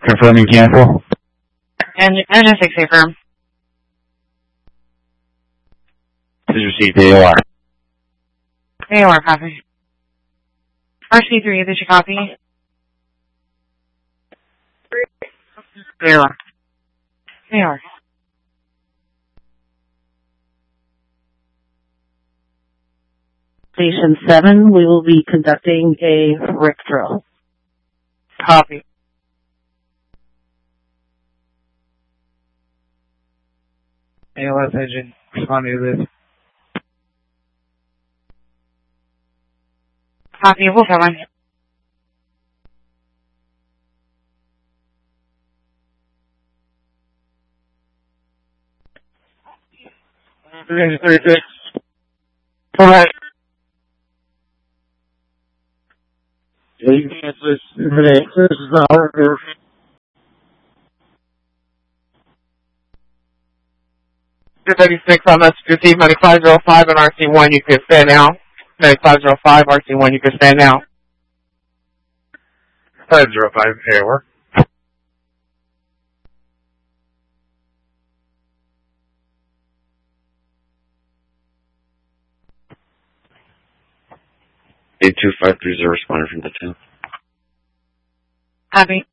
Confirming cancel. Engine 6 affirm. Please receive AOR. AOR copy. RC3, did you copy? AOR. AOR. Station 7, we will be conducting a RIC drill. Copy. ALS engine, responding to this. Copy, we'll come on. Engine 36. Alright. Yeah, you can cancel this today. This is not order. Two 36 on us, receive 9505 and RC1, you can stand now. 9505, RC1, you can stand now. 505, AOR. A2530 responding from the 10th. Copy.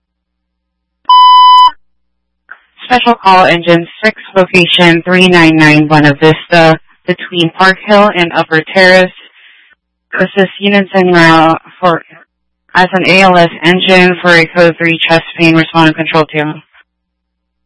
Special call engine 6, location 399 Buena Vista, between Park Hill and Upper Terrace. Assist units en route for as an ALS engine for a code 3 chest pain responding control team.